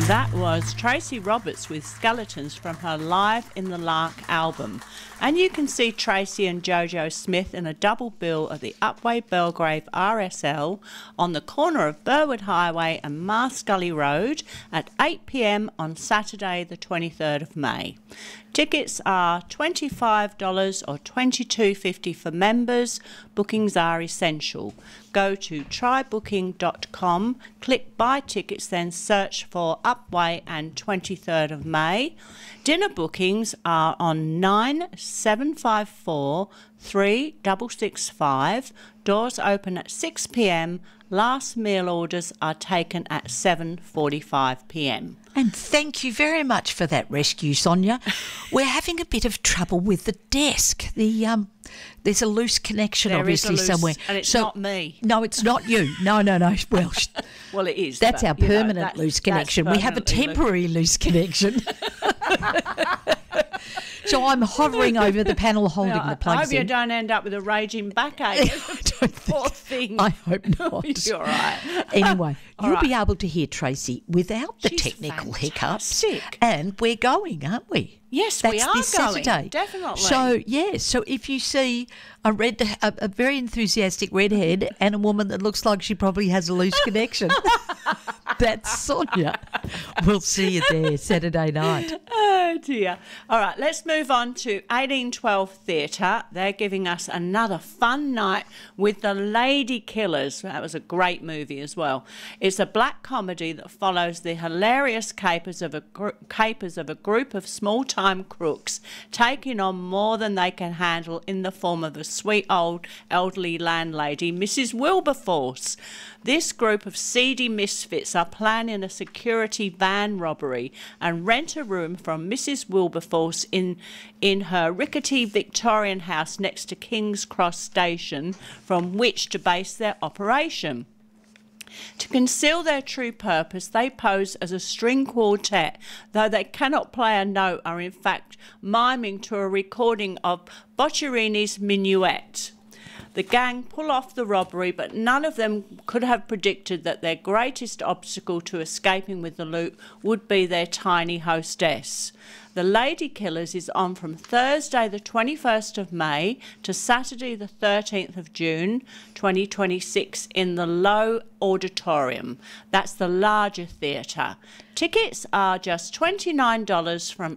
That was Tracy Roberts with Skeletons from her Live in the Lark album. And you can see Tracy and Jojo Smith in a double bill at the Upwey Belgrave RSL on the corner of Burwood Highway and Marscully Road at 8 p.m. on Saturday the 23rd of May. Tickets are $25 or $22.50 for members. Bookings are essential. Go to trybooking.com, click buy tickets, then search for Upwey and 23rd of May. Dinner bookings are on 9754 3665. Doors open at 6 p.m. Last meal orders are taken at 7:45 p.m. And thank you very much for that rescue, Sonia. We're having a bit of trouble with the desk. There's a loose connection, There obviously, is a loose, somewhere. and it's not me. No, it's not you. No. Well, Well, it is. that's but, our you know, permanent loose connection. We have a permanently temporary loose connection. So I'm hovering over the panel holding the I plugs hope you in. don't end up with a raging backache. Poor thing. I hope not. You're right. Anyway, All you'll right. be able to hear Tracy without the She's technical hiccups. fantastic. And we're going, aren't we? Yes, That's we are this going. Saturday. Definitely. So if you see a very enthusiastic redhead and a woman that looks like she probably has a loose connection, that's Sonia. We'll see you there Saturday night. Oh dear. All right, let's move on to 1812 Theatre. They're giving us another fun night with The Lady Killers. That was a great movie as well. It's a black comedy that follows the hilarious capers of a group of small-time crooks taking on more than they can handle in the form of a sweet old elderly landlady, Mrs. Wilberforce. This group of seedy misfits are planning a security van robbery and rent a room from Mrs. Wilberforce in her rickety Victorian house next to King's Cross Station, from which to base their operation. To conceal their true purpose, they pose as a string quartet, though they cannot play a note, are in fact miming to a recording of Boccherini's Minuet. The gang pull off the robbery, but none of them could have predicted that their greatest obstacle to escaping with the loot would be their tiny hostess. The Lady Killers is on from Thursday the 21st of May to Saturday the 13th of June 2026 in the Low Auditorium. That's the larger theatre. Tickets are just $29 from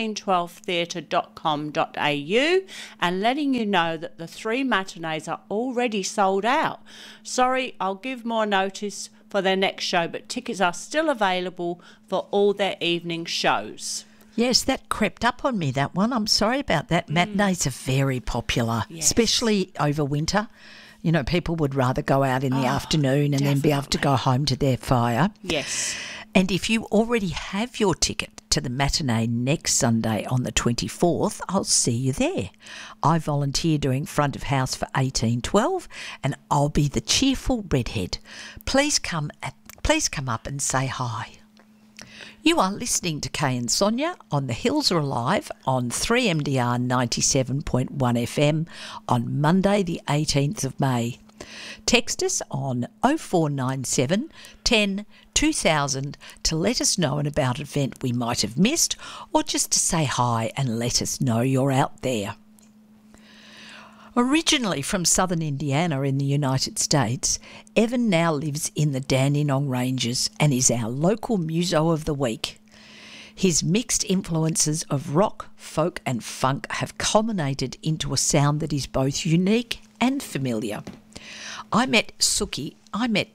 1812theatre.com.au, and letting you know that the 3 matinees are already sold out. Sorry, I'll give more notice for their next show, but tickets are still available for all their evening shows. Yes, that crept up on me, that one. I'm sorry about that. Matinees are very popular, Yes. especially over winter. You know, people would rather go out in the afternoon and then be able to go home to their fire. Yes. And if you already have your ticket to the matinee next Sunday on the 24th, I'll see you there. I volunteer doing front of house for 1812 and I'll be the cheerful redhead. Please come up and say hi. You are listening to Kay and Sonia on The Hills Are Alive on 3MDR 97.1 FM on Monday the 18th of May. Text us on 0497 10 2000 to let us know about an event we might have missed, or just to say hi and let us know you're out there. Originally from southern Indiana in the United States, Evan now lives in the Dandenong Ranges and is our local muso of the week. His mixed influences of rock, folk and funk have culminated into a sound that is both unique and familiar. I met Suki. I met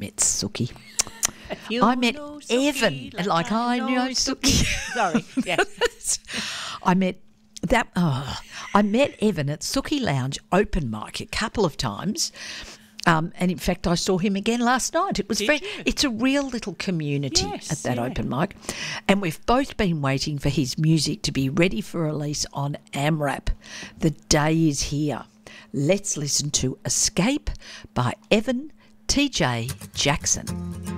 Evan, like I know Suki. Sorry, yes. I met Evan at Suki Lounge open mic a couple of times. And in fact, I saw him again last night. It was it's a real little community at that open mic. And we've both been waiting for his music to be ready for release on AMRAP. The day is here. Let's listen to Escape by Evan T.J. Jackson.